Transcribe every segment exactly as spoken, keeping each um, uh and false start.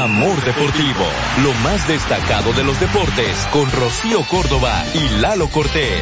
Amor Deportivo, lo más destacado de los deportes, con Rocío Córdoba y Lalo Cortés.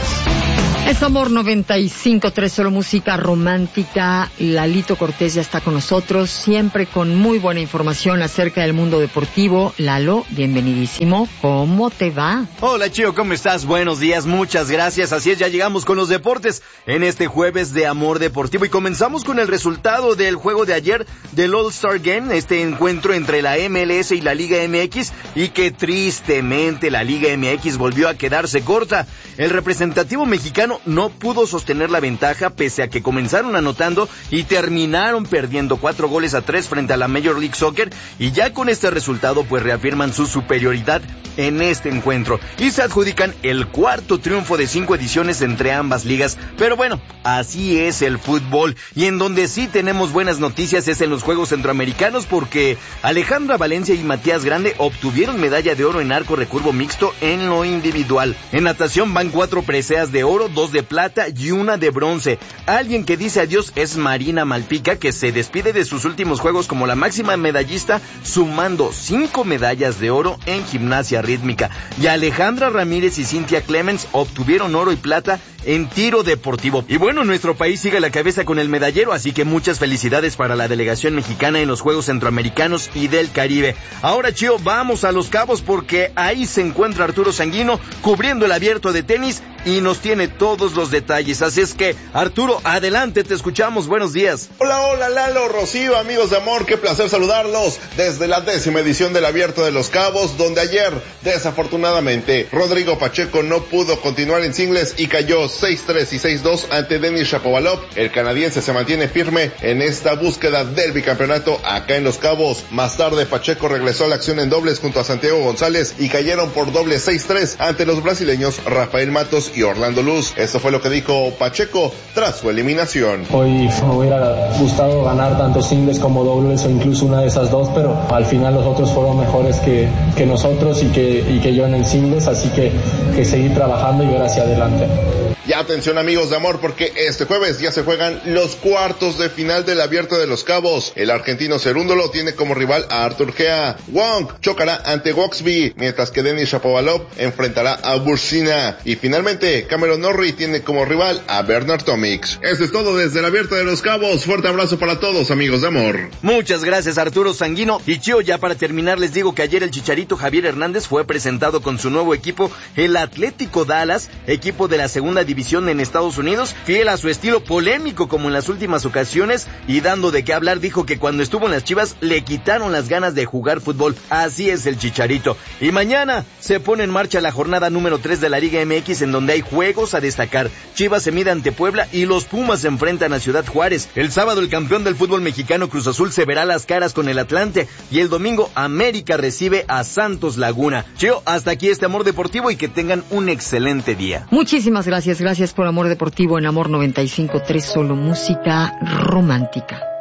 Es Amor noventa y cinco tres, solo música romántica. Lalito Cortés ya está con nosotros, siempre con muy buena información acerca del mundo deportivo. Lalo, bienvenidísimo. ¿Cómo te va? Hola, Chío, ¿cómo estás? Buenos días, muchas gracias. Así es, ya llegamos con los deportes en este jueves de Amor Deportivo y comenzamos con el resultado del juego de ayer del All-Star Game, este encuentro entre la M L S y la Liga M X, y que tristemente la Liga M X volvió a quedarse corta. El representativo mexicano no pudo sostener la ventaja pese a que comenzaron anotando y terminaron perdiendo cuatro goles a tres frente a la Major League Soccer, y ya con este resultado pues reafirman su superioridad en este encuentro y se adjudican el cuarto triunfo de cinco ediciones entre ambas ligas. Pero bueno, así es el fútbol, y en donde sí tenemos buenas noticias es en los Juegos Centroamericanos, porque Alejandra Valencia y Matías Grande obtuvieron medalla de oro en arco recurvo mixto en lo individual. En natación van cuatro preseas de oro, dos de plata y una de bronce. Alguien que dice adiós es Marina Malpica, que se despide de sus últimos juegos como la máxima medallista, sumando cinco medallas de oro en gimnasia rítmica. Y Alejandra Ramírez y Cintia Clemens obtuvieron oro y plata en tiro deportivo. Y bueno, nuestro país sigue a la cabeza con el medallero, así que muchas felicidades para la delegación mexicana en los Juegos Centroamericanos y del Caribe. Ahora, Chío, vamos a Los Cabos, porque ahí se encuentra Arturo Sanguino cubriendo el abierto de tenis y nos tiene todos los detalles. Así es que, Arturo, adelante, te escuchamos. Buenos días. Hola, hola, Lalo, Rocío, amigos de Amor, qué placer saludarlos desde la décima edición del Abierto de Los Cabos, donde ayer, desafortunadamente, Rodrigo Pacheco no pudo continuar en singles y cayó seis tres y seis dos ante Denis Shapovalov. El canadiense se mantiene firme en esta búsqueda del bicampeonato acá en Los Cabos. Más tarde, Pacheco regresó a la acción en dobles junto a Santiago González y cayeron por doble seis tres ante los brasileños Rafael Matos y Orlando Luz. Eso fue lo que dijo Pacheco tras su eliminación. Hoy me hubiera gustado ganar tanto singles como dobles o incluso una de esas dos, pero al final los otros fueron mejores que, que nosotros y que, y que yo en el singles, así que, que seguir trabajando y ver hacia adelante. Y atención, amigos de Amor, porque este jueves ya se juegan los cuartos de final del Abierto de Los Cabos. El argentino Cerúndolo tiene como rival a Artur Gea. Wong chocará ante Woxby, mientras que Denis Shapovalov enfrentará a Bursina. Y finalmente, Cameron Norrie tiene como rival a Bernard Tomic. Esto es todo desde el Abierto de Los Cabos. Fuerte abrazo para todos, amigos de Amor. Muchas gracias, Arturo Sanguino. Y Chío, ya para terminar les digo que ayer el Chicharito Javier Hernández fue presentado con su nuevo equipo, el Atlético Dallas, equipo de la segunda división en Estados Unidos, fiel a su estilo polémico como en las últimas ocasiones y dando de qué hablar. Dijo que cuando estuvo en las Chivas le quitaron las ganas de jugar fútbol. Así es el Chicharito. Y mañana se pone en marcha la jornada número tres de la Liga M X, en donde hay juegos a destacar. Chivas se mide ante Puebla y los Pumas se enfrentan a Ciudad Juárez. El sábado el campeón del fútbol mexicano Cruz Azul se verá las caras con el Atlante, y el domingo América recibe a Santos Laguna. Chío, hasta aquí este Amor Deportivo y que tengan un excelente día. Muchísimas gracias, gracias por Amor Deportivo en Amor noventa y cinco tres, solo música romántica.